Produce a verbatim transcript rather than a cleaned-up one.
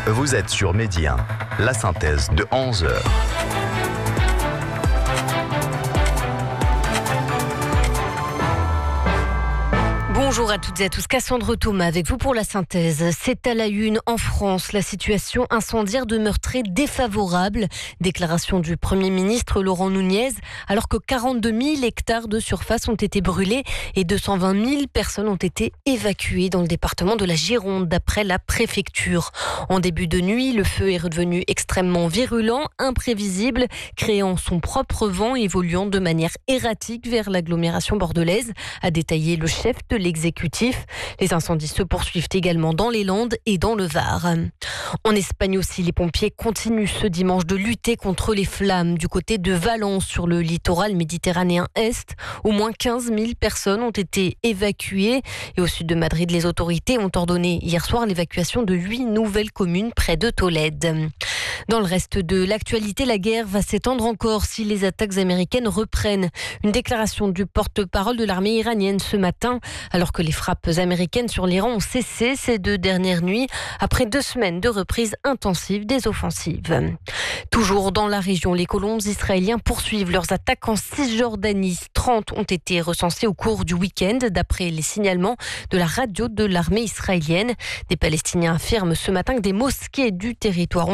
Vous êtes sur Midi un, la synthèse de onze heures. Bonjour à toutes et à tous, Cassandre Thomas avec vous pour la synthèse. C'est à la une en France, la situation incendiaire demeure très défavorable. Déclaration du Premier ministre Laurent Nunez, alors que quarante-deux mille hectares de surface ont été brûlés et deux cent vingt mille personnes ont été évacuées dans le département de la Gironde, d'après la préfecture. En début de nuit, le feu est redevenu extrêmement virulent, imprévisible, créant son propre vent et évoluant de manière erratique vers l'agglomération bordelaise, a détaillé le chef de l'exécutif. Les incendies se poursuivent également dans les Landes et dans le Var. En Espagne aussi, les pompiers continuent ce dimanche de lutter contre les flammes. Du côté de Valence, sur le littoral méditerranéen est, au moins quinze mille personnes ont été évacuées. Et au sud de Madrid, les autorités ont ordonné hier soir l'évacuation de huit nouvelles communes près de Tolède. Dans le reste de l'actualité, la guerre va s'étendre encore si les attaques américaines reprennent. Une déclaration du porte-parole de l'armée iranienne ce matin, alors que les frappes américaines sur l'Iran ont cessé ces deux dernières nuits, après deux semaines de reprise intensive des offensives. Toujours dans la région, les colons israéliens poursuivent leurs attaques en Cisjordanie. trente ont été recensés au cours du week-end, d'après les signalements de la radio de l'armée israélienne. Des Palestiniens affirment ce matin que des mosquées du territoire ont